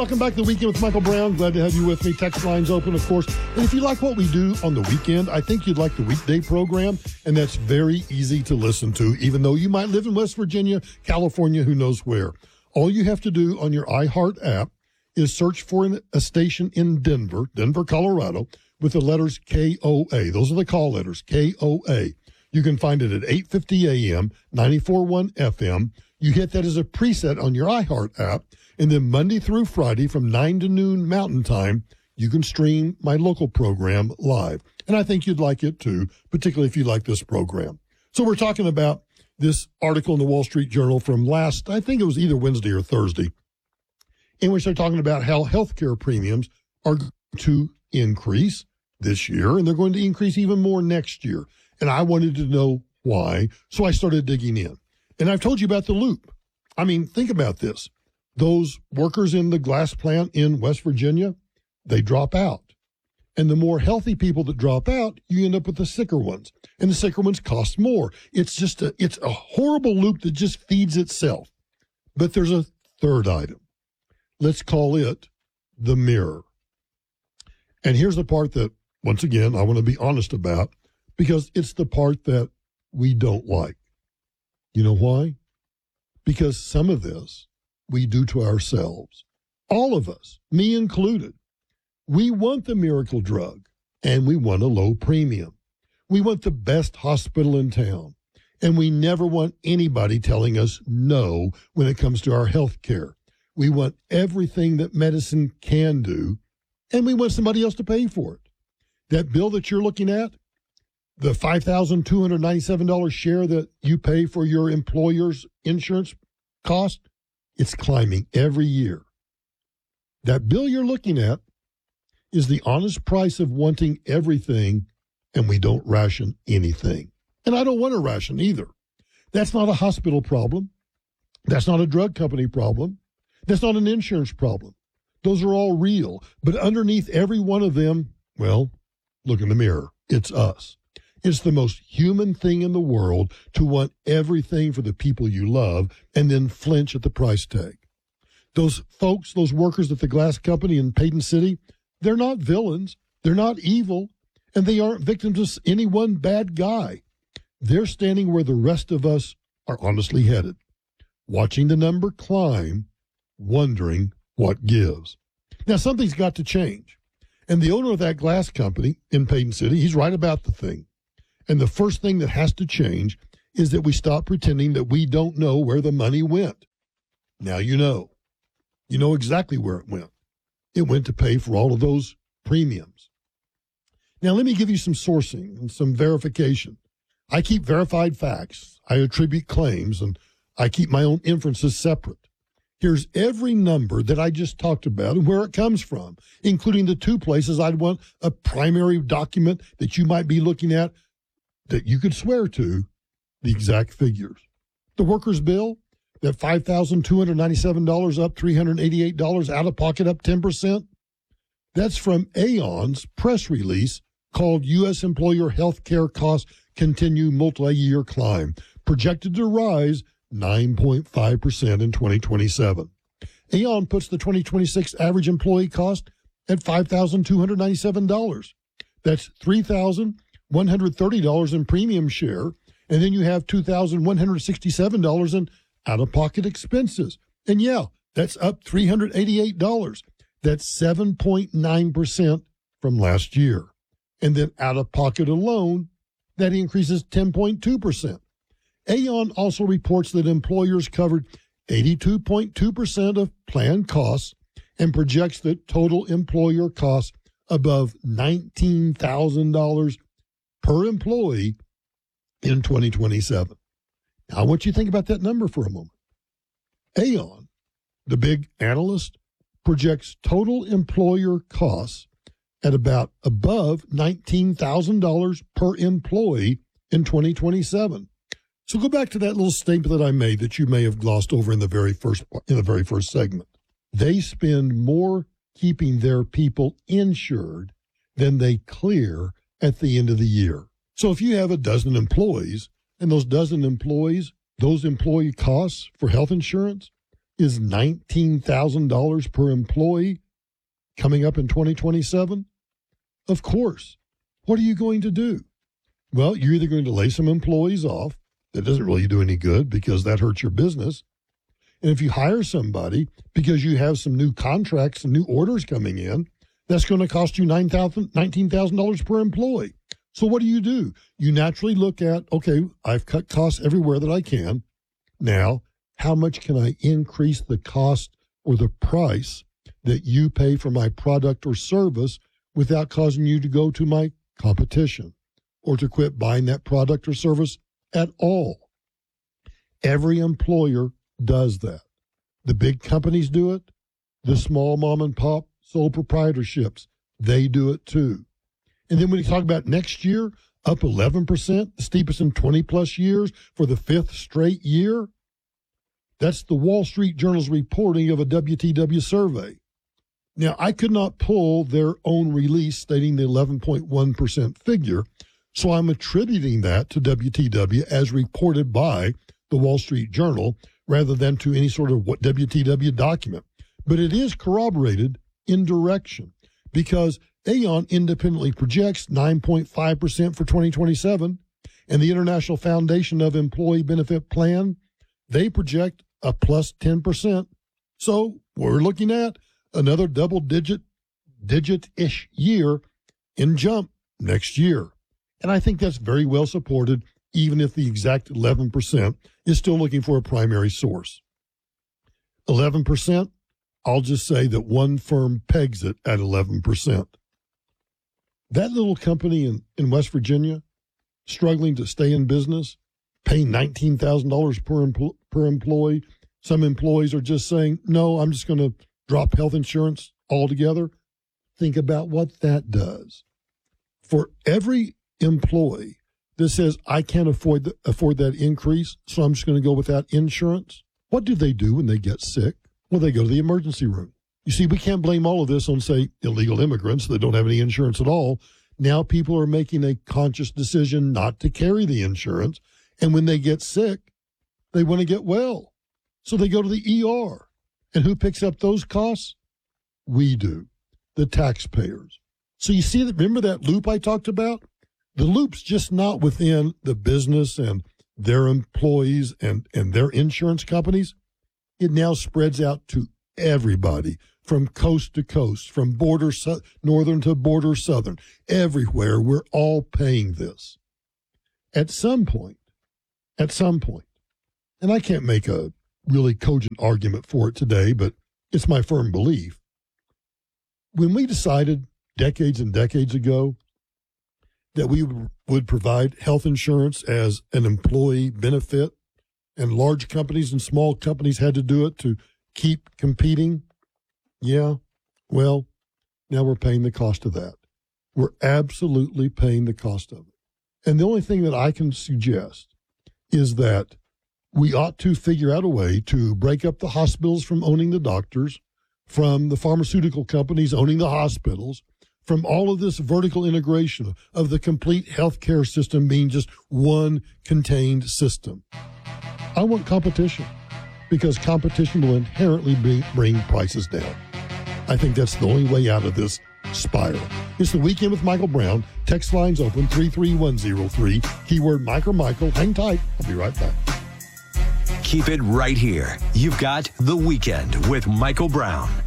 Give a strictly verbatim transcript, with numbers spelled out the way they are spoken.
Welcome back to The Weekend with Michael Brown. Glad to have you with me. Text lines open, of course. And if you like what we do on the weekend, I think you'd like the weekday program, and that's very easy to listen to, even though you might live in West Virginia, California, who knows where. All you have to do on your iHeart app is search for an, a station in Denver, Denver, Colorado, with the letters K O A. Those are the call letters, K O A. You can find it at eight fifty a.m., ninety-four point one F M. You hit that as a preset on your iHeart app, and then Monday through Friday from nine to noon Mountain Time, you can stream my local program live. And I think you'd like it too, particularly if you like this program. So we're talking about this article in the Wall Street Journal from last, I think it was either Wednesday or Thursday, in which they're talking about how healthcare premiums are going to increase this year, and they're going to increase even more next year. And I wanted to know why, so I started digging in. And I've told you about the loop. I mean, think about this. Those workers in the glass plant in West Virginia, they drop out. And the more healthy people that drop out, you end up with the sicker ones. And the sicker ones cost more. It's just a, it's a horrible loop that just feeds itself. But there's a third item. Let's call it the mirror. And here's the part that, once again, I want to be honest about, because it's the part that we don't like. You know why? Because some of this we do to ourselves. All of us, me included. We want the miracle drug, and we want a low premium. We want the best hospital in town, and we never want anybody telling us no when it comes to our health care. We want everything that medicine can do, and we want somebody else to pay for it. That bill that you're looking at, the five thousand two hundred ninety-seven dollars share that you pay for your employer's insurance cost, it's climbing every year. That bill you're looking at is the honest price of wanting everything, and we don't ration anything. And I don't want to ration either. That's not a hospital problem. That's not a drug company problem. That's not an insurance problem. Those are all real. But underneath every one of them, well, look in the mirror. It's us. It's the most human thing in the world to want everything for the people you love and then flinch at the price tag. Those folks, those workers at the glass company in Payton City, they're not villains. They're not evil. And they aren't victims of any one bad guy. They're standing where the rest of us are honestly headed, watching the number climb, wondering what gives. Now, something's got to change. And the owner of that glass company in Payton City, he's right about the thing. And the first thing that has to change is that we stop pretending that we don't know where the money went. Now you know. You know exactly where it went. It went to pay for all of those premiums. Now let me give you some sourcing and some verification. I keep verified facts. I attribute claims, and I keep my own inferences separate. Here's every number that I just talked about and where it comes from, including the two places I'd want a primary document that you might be looking at that you could swear to the exact figures. The workers' bill, that five thousand two hundred ninety-seven dollars up three hundred eighty-eight dollars, out of pocket up ten percent. That's from Aon's press release called U S Employer Health Care Costs Continue Multi-Year Climb, projected to rise nine point five percent in twenty twenty-seven. Aon puts the twenty twenty-six average employee cost at five thousand two hundred ninety-seven dollars. That's three thousand one hundred thirty dollars in premium share, and then you have two thousand one hundred sixty-seven dollars in out-of-pocket expenses. And yeah, that's up three hundred eighty-eight dollars. That's seven point nine percent from last year. And then out-of-pocket alone, that increases ten point two percent. Aon also reports that employers covered eighty-two point two percent of planned costs and projects that total employer costs above nineteen thousand dollars per employee in twenty twenty-seven. Now, I want you to think about that number for a moment. Aon, the big analyst, projects total employer costs at about above nineteen thousand dollars per employee in twenty twenty-seven. So go back to that little statement that I made that you may have glossed over in the very first in the very first segment. They spend more keeping their people insured than they clear at the end of the year. So if you have a dozen employees, and those dozen employees, those employee costs for health insurance, is nineteen thousand dollars per employee coming up in twenty twenty-seven? Of course. What are you going to do? Well, you're either going to lay some employees off. That doesn't really do any good because that hurts your business. And if you hire somebody because you have some new contracts and new orders coming in, that's going to cost you nineteen thousand dollars per employee. So what do you do? You naturally look at, okay, I've cut costs everywhere that I can. Now, how much can I increase the cost or the price that you pay for my product or service without causing you to go to my competition or to quit buying that product or service at all? Every employer does that. The big companies do it. The small mom and pop sole proprietorships, they do it too. And then when you talk about next year, up eleven percent, the steepest in twenty plus years for the fifth straight year, that's the Wall Street Journal's reporting of a W T W survey. Now, I could not pull their own release stating the eleven point one percent figure, so I'm attributing that to W T W as reported by the Wall Street Journal rather than to any sort of W T W document. But it is corroborated in direction because Aon independently projects nine point five percent for twenty twenty-seven, and the International Foundation of Employee Benefit Plan, they project a plus ten percent. So we're looking at another double-digit, digit-ish year in jump next year. And I think that's very well supported, even if the exact eleven percent is still looking for a primary source. eleven percent, I'll just say that one firm pegs it at eleven percent. That little company in, in West Virginia, struggling to stay in business, paying nineteen thousand dollars per, empl- per employee. Some employees are just saying, no, I'm just going to drop health insurance altogether. Think about what that does. For every employee that says, I can't afford, the, afford that increase, so I'm just going to go without insurance, what do they do when they get sick? Well, they go to the emergency room. You see, we can't blame all of this on, say, illegal immigrants that don't have any insurance at all. Now people are making a conscious decision not to carry the insurance. And when they get sick, they want to get well. So they go to the E R. And who picks up those costs? We do, the taxpayers. So you see, that. Remember that loop I talked about? The loop's just not within the business and their employees and, and their insurance companies. It now spreads out to everybody from coast to coast, from border su- northern to border southern. Everywhere, we're all paying this. At some point, at some point, and I can't make a really cogent argument for it today, but it's my firm belief. When we decided decades and decades ago that we would provide health insurance as an employee benefit, and large companies and small companies had to do it to keep competing, yeah, well, now we're paying the cost of that. We're absolutely paying the cost of it. And the only thing that I can suggest is that we ought to figure out a way to break up the hospitals from owning the doctors, from the pharmaceutical companies owning the hospitals, from all of this vertical integration of the complete healthcare system being just one contained system. I want competition because competition will inherently bring, bring prices down. I think that's the only way out of this spiral. It's the Weekend with Michael Brown. Text lines open three three one zero three. Keyword Mike or Michael. Hang tight. I'll be right back. Keep it right here. You've got The Weekend with Michael Brown